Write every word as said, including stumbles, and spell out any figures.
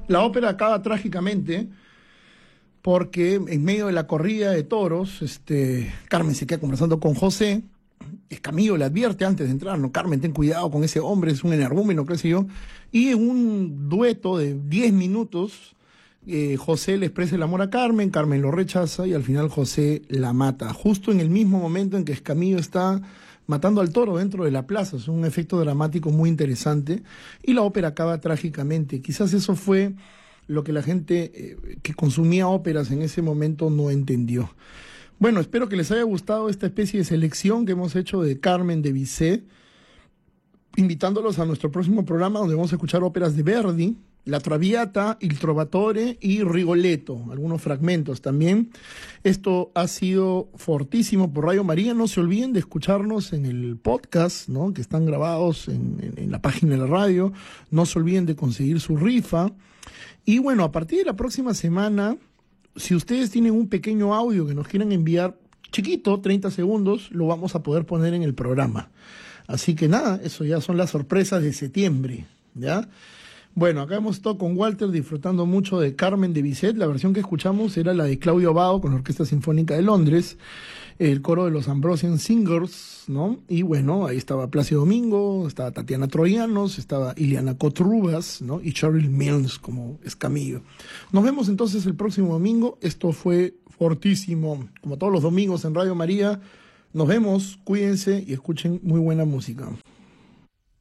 La ópera acaba trágicamente porque en medio de la corrida de toros, este, Carmen se queda conversando con José. Escamillo le advierte antes de entrar: no, Carmen, ten cuidado con ese hombre, es un energúmeno, qué sé yo. Y en un dueto de diez minutos, eh, José le expresa el amor a Carmen, Carmen lo rechaza y al final José la mata, justo en el mismo momento en que Escamillo está matando al toro dentro de la plaza. Es un efecto dramático muy interesante y la ópera acaba trágicamente. Quizás eso fue lo que la gente eh, que consumía óperas en ese momento no entendió. Bueno, espero que les haya gustado esta especie de selección que hemos hecho de Carmen de Bizet, invitándolos a nuestro próximo programa donde vamos a escuchar óperas de Verdi, La Traviata, Il Trovatore y Rigoletto, algunos fragmentos también. Esto ha sido fortísimo por Radio María. No se olviden de escucharnos en el podcast, ¿no?, que están grabados en, en, en la página de la radio. No se olviden de conseguir su rifa. Y bueno, a partir de la próxima semana, si ustedes tienen un pequeño audio que nos quieran enviar, chiquito, treinta segundos, lo vamos a poder poner en el programa. Así que nada, eso ya son las sorpresas de septiembre, ¿ya? Bueno, acá hemos estado con Walter disfrutando mucho de Carmen de Bizet. La versión que escuchamos era la de Claudio Abbado con la Orquesta Sinfónica de Londres, el coro de los Ambrosian Singers, ¿no? Y bueno, ahí estaba Plácido Domingo, estaba Tatiana Troyanos, estaba Ileana Cotrubas, ¿no?, y Cheryl Mills como Escamillo. Nos vemos entonces el próximo domingo. Esto fue fortísimo, como todos los domingos en Radio María. Nos vemos, cuídense y escuchen muy buena música.